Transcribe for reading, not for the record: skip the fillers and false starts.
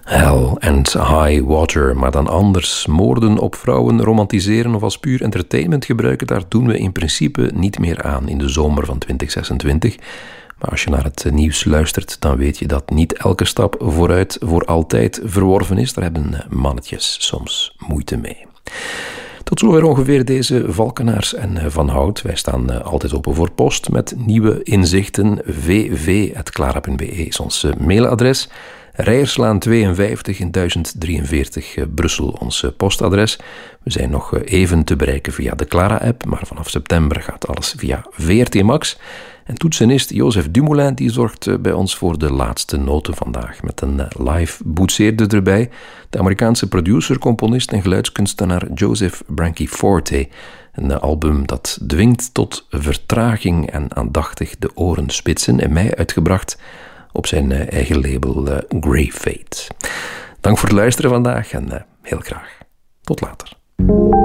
Hell and High Water, maar dan anders. Moorden op vrouwen romantiseren of als puur entertainment gebruiken, daar doen we in principe niet meer aan in de zomer van 2026. Maar als je naar het nieuws luistert, dan weet je dat niet elke stap vooruit voor altijd verworven is. Daar hebben mannetjes soms moeite mee. Tot zover ongeveer deze Valkenaars en Van Hout. Wij staan altijd open voor post met nieuwe inzichten. vv@clara.be is ons mailadres. Rijerslaan 52 in 1043 Brussel, ons postadres. We zijn nog even te bereiken via de Clara-app, maar vanaf september gaat alles via VRT Max. En toetsenist Joseph Dumoulin die zorgt bij ons voor de laatste noten vandaag, met een live boetseerder erbij. De Amerikaanse producer, componist en geluidskunstenaar Joseph Branchiforte. Een album dat dwingt tot vertraging en aandachtig de oren spitsen. In mei uitgebracht op zijn eigen label Grey Fate. Dank voor het luisteren vandaag en heel graag tot later.